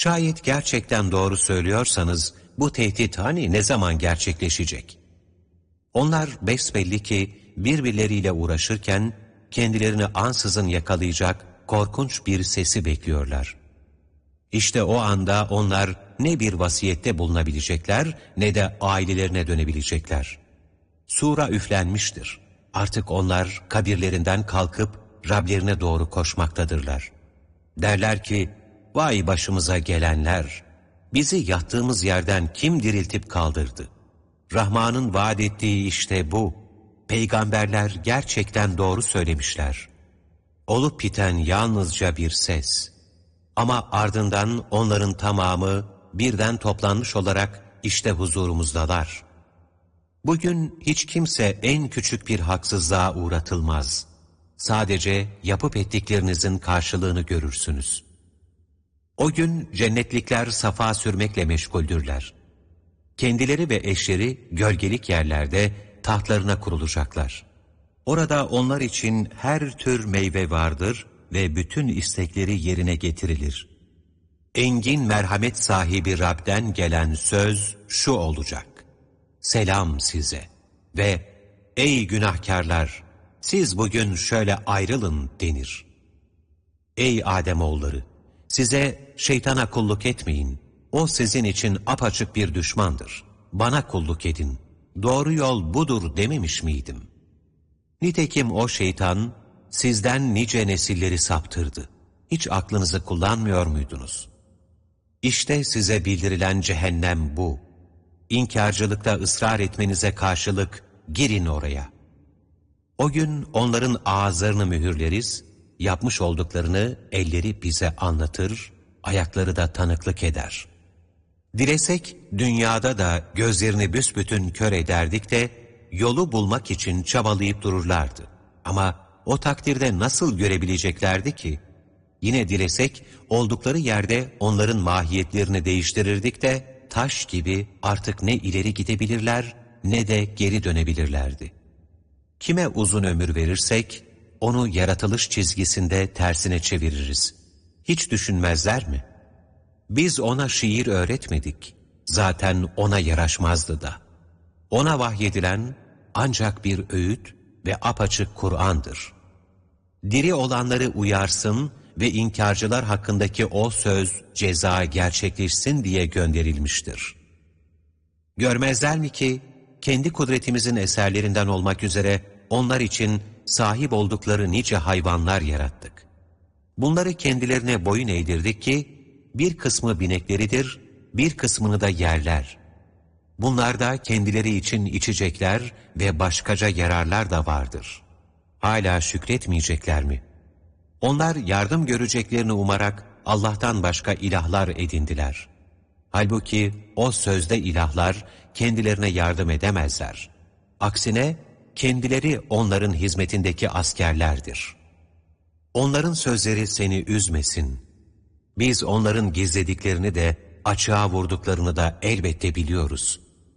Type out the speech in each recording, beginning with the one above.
Şayet gerçekten doğru söylüyorsanız bu tehdit hani ne zaman gerçekleşecek? Onlar besbelli ki birbirleriyle uğraşırken kendilerini ansızın yakalayacak korkunç bir sesi bekliyorlar. İşte o anda onlar ne bir vasiyette bulunabilecekler ne de ailelerine dönebilecekler. Sura üflenmiştir. Artık onlar kabirlerinden kalkıp Rablerine doğru koşmaktadırlar. Derler ki, vay başımıza gelenler! Bizi yattığımız yerden kim diriltip kaldırdı? Rahman'ın vaat ettiği işte bu. Peygamberler gerçekten doğru söylemişler. Olup biten yalnızca bir ses. Ama ardından onların tamamı birden toplanmış olarak işte huzurumuzdalar. Bugün hiç kimse en küçük bir haksızlığa uğratılmaz. Sadece yapıp ettiklerinizin karşılığını görürsünüz. O gün cennetlikler safa sürmekle meşguldürler. Kendileri ve eşleri gölgelik yerlerde tahtlarına kurulacaklar. Orada onlar için her tür meyve vardır ve bütün istekleri yerine getirilir. Engin merhamet sahibi Rab'den gelen söz şu olacak: selam size ve ey günahkarlar, siz bugün şöyle ayrılın denir. Ey Ademoğulları, size şeytana kulluk etmeyin. O sizin için apaçık bir düşmandır. Bana kulluk edin. Doğru yol budur dememiş miydim? Nitekim o şeytan sizden nice nesilleri saptırdı. Hiç aklınızı kullanmıyor muydunuz? İşte size bildirilen cehennem bu. İnkarcılıkta ısrar etmenize karşılık girin oraya. O gün onların ağızlarını mühürleriz, yapmış olduklarını elleri bize anlatır, ayakları da tanıklık eder. Dilesek dünyada da gözlerini büsbütün kör ederdik de yolu bulmak için çabalayıp dururlardı. Ama o takdirde nasıl görebileceklerdi ki? Yine dilesek oldukları yerde onların mahiyetlerini değiştirirdik de taş gibi artık ne ileri gidebilirler ne de geri dönebilirlerdi. Kime uzun ömür verirsek onu yaratılış çizgisinde tersine çeviririz. Hiç düşünmezler mi? Biz ona şiir öğretmedik. Zaten ona yaraşmazdı da. Ona vahyedilen ancak bir öğüt ve apaçık Kur'an'dır. Diri olanları uyarsın ve inkarcılar hakkındaki o söz, ceza gerçekleşsin diye gönderilmiştir. Görmezler mi ki kendi kudretimizin eserlerinden olmak üzere onlar için sahip oldukları nice hayvanlar yarattık. Bunları kendilerine boyun eğdirdik ki bir kısmı binekleridir, bir kısmını da yerler. Bunlarda kendileri için içecekler ve başkaca yararlar da vardır. Hala şükretmeyecekler mi? Onlar yardım göreceklerini umarak Allah'tan başka ilahlar edindiler. Halbuki o sözde ilahlar kendilerine yardım edemezler. Aksine kendileri onların hizmetindeki askerlerdir. Onların sözleri seni üzmesin. Biz onların gizlediklerini de açığa vurduklarını da elbette biliyoruz.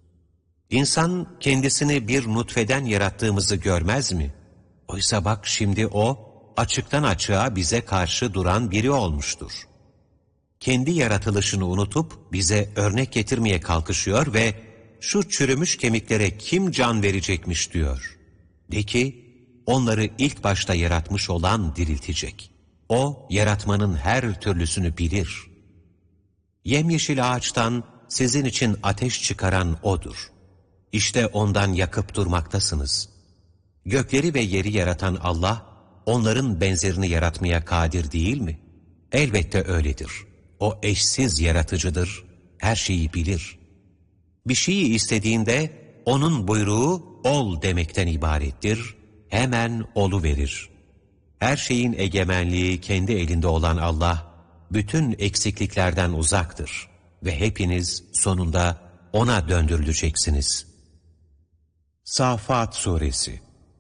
İnsan kendisini bir nutfeden yarattığımızı görmez mi? Oysa bak şimdi o açıktan açığa bize karşı duran biri olmuştur. Kendi yaratılışını unutup bize örnek getirmeye kalkışıyor ve şu çürümüş kemiklere kim can verecekmiş diyor. De ki onları ilk başta yaratmış olan diriltecek. O yaratmanın her türlüsünü bilir. Yemyeşil ağaçtan sizin için ateş çıkaran O'dur. İşte ondan yakıp durmaktasınız. Gökleri ve yeri yaratan Allah, onların benzerini yaratmaya kadir değil mi? Elbette öyledir. O eşsiz yaratıcıdır, her şeyi bilir. Bir şeyi istediğinde onun buyruğu ol demekten ibarettir, hemen oluverir. Her şeyin egemenliği kendi elinde olan Allah, bütün eksikliklerden uzaktır ve hepiniz sonunda O'na döndürüleceksiniz. Safat Suresi.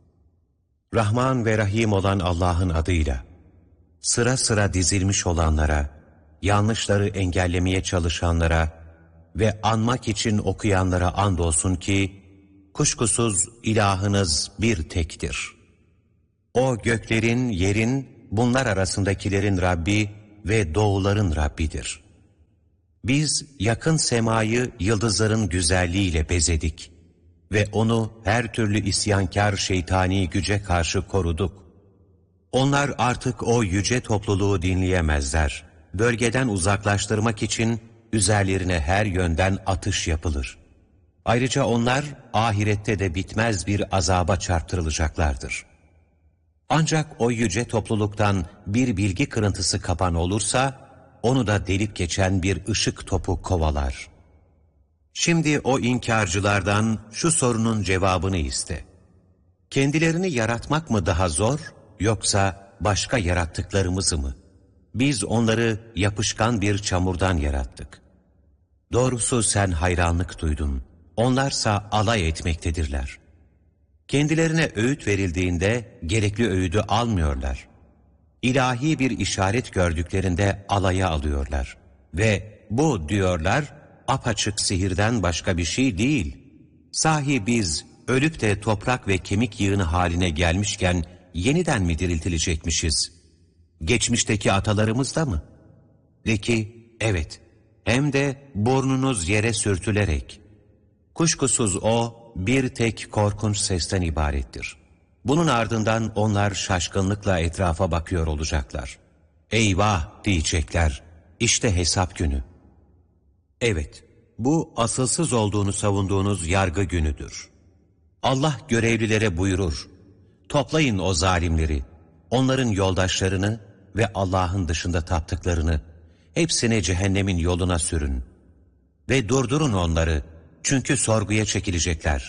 Rahman ve Rahim olan Allah'ın adıyla, sıra sıra dizilmiş olanlara, yanlışları engellemeye çalışanlara ve anmak için okuyanlara andolsun ki, kuşkusuz ilahınız bir tektir. O göklerin, yerin, bunlar arasındakilerin Rabbi ve doğuların Rabbidir. Biz yakın semayı yıldızların güzelliğiyle bezedik ve onu her türlü isyankar şeytani güce karşı koruduk. Onlar artık o yüce topluluğu dinleyemezler. Bölgeden uzaklaştırmak için üzerlerine her yönden atış yapılır. Ayrıca onlar ahirette de bitmez bir azaba çarptırılacaklardır. Ancak o yüce topluluktan bir bilgi kırıntısı kapan olursa, onu da delip geçen bir ışık topu kovalar. Şimdi o inkarcılardan şu sorunun cevabını iste. Kendilerini yaratmak mı daha zor, yoksa başka yarattıklarımızı mı? Biz onları yapışkan bir çamurdan yarattık. Doğrusu sen hayranlık duydun, onlarsa alay etmektedirler. Kendilerine öğüt verildiğinde gerekli öğüdü almıyorlar. İlahi bir işaret gördüklerinde alaya alıyorlar. Ve bu diyorlar, apaçık sihirden başka bir şey değil. Sahi biz ölüp de toprak ve kemik yığını haline gelmişken yeniden mi diriltilecekmişiz? Geçmişteki atalarımız da mı? De ki, evet, hem de burnunuz yere sürtülerek. Kuşkusuz o bir tek korkunç sesten ibarettir. Bunun ardından onlar şaşkınlıkla etrafa bakıyor olacaklar. Eyvah diyecekler, işte hesap günü. Evet, bu asılsız olduğunu savunduğunuz yargı günüdür. Allah görevlilere buyurur, toplayın o zalimleri, onların yoldaşlarını ve Allah'ın dışında taptıklarını, hepsini cehennemin yoluna sürün. Ve durdurun onları, çünkü sorguya çekilecekler.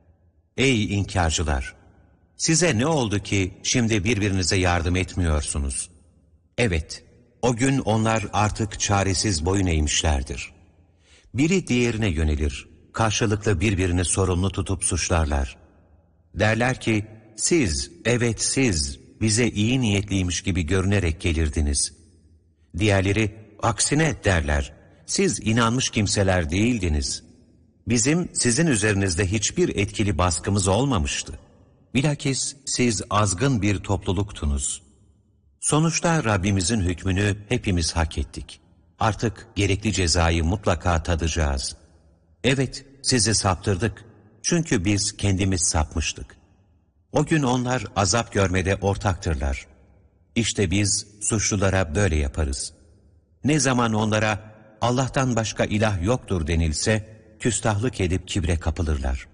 Ey inkarcılar! Size ne oldu ki şimdi birbirinize yardım etmiyorsunuz? Evet, o gün onlar artık çaresiz boyun eğmişlerdir. Biri diğerine yönelir, karşılıklı birbirini sorumlu tutup suçlarlar. Derler ki, siz, evet siz, bize iyi niyetliymiş gibi görünerek gelirdiniz. Diğerleri, aksine derler, siz inanmış kimseler değildiniz. Bizim sizin üzerinizde hiçbir etkili baskımız olmamıştı. Bilakis siz azgın bir topluluktunuz. Sonuçta Rabbimizin hükmünü hepimiz hak ettik. Artık gerekli cezayı mutlaka tadacağız. Evet, sizi saptırdık. Çünkü biz kendimiz sapmıştık. O gün onlar azap görmede ortaktırlar. İşte biz suçlulara böyle yaparız. Ne zaman onlara Allah'tan başka ilah yoktur denilse, küstahlık edip kibre kapılırlar.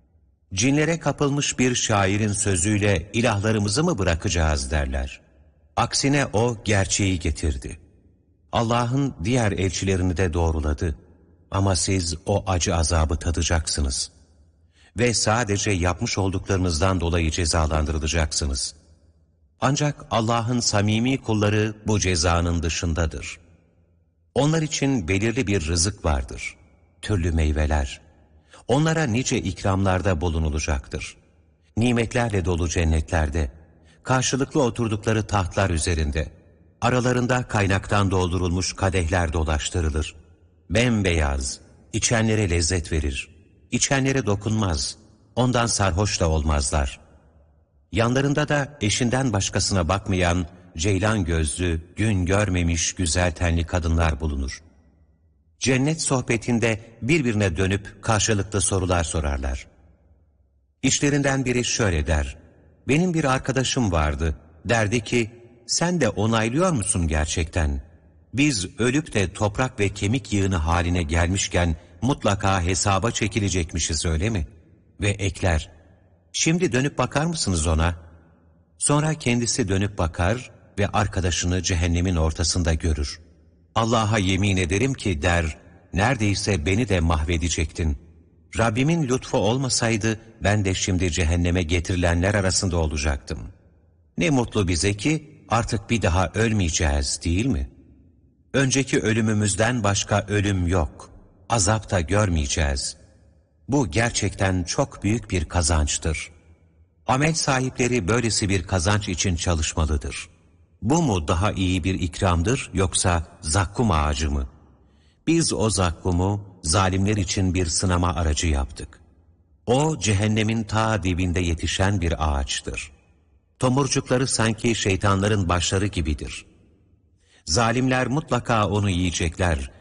Cinlere kapılmış bir şairin sözüyle ilahlarımızı mı bırakacağız derler. Aksine o gerçeği getirdi. Allah'ın diğer elçilerini de doğruladı. Ama siz o acı azabı tadacaksınız. Ve sadece yapmış olduklarınızdan dolayı cezalandırılacaksınız. Ancak Allah'ın samimi kulları bu cezanın dışındadır. Onlar için belirli bir rızık vardır. Türlü meyveler. Onlara nice ikramlarda bulunulacaktır. Nimetlerle dolu cennetlerde, karşılıklı oturdukları tahtlar üzerinde, aralarında kaynaktan doldurulmuş kadehler dolaştırılır. Bembeyaz, içenlere lezzet verir. İçenlere dokunmaz, ondan sarhoş da olmazlar. Yanlarında da eşinden başkasına bakmayan, ceylan gözlü, gün görmemiş güzel tenli kadınlar bulunur. Cennet sohbetinde birbirine dönüp karşılıklı sorular sorarlar. İşlerinden biri şöyle der, benim bir arkadaşım vardı, derdi ki, sen de onaylıyor musun gerçekten? Biz ölüp de toprak ve kemik yığını haline gelmişken mutlaka hesaba çekilecekmişiz öyle mi? Ve ekler, şimdi dönüp bakar mısınız ona? Sonra kendisi dönüp bakar ve arkadaşını cehennemin ortasında görür. Allah'a yemin ederim ki der, neredeyse beni de mahvedecektin. Rabbimin lütfu olmasaydı ben de şimdi cehenneme getirilenler arasında olacaktım. Ne mutlu bize ki artık bir daha ölmeyeceğiz değil mi? Önceki ölümümüzden başka ölüm yok. Azap da görmeyeceğiz. Bu gerçekten çok büyük bir kazançtır. Amel sahipleri böylesi bir kazanç için çalışmalıdır. Bu mu daha iyi bir ikramdır yoksa zakkum ağacı mı? Biz o zakkumu zalimler için bir sınama aracı yaptık. O cehennemin ta dibinde yetişen bir ağaçtır. Tomurcukları sanki şeytanların başları gibidir. Zalimler mutlaka onu yiyecekler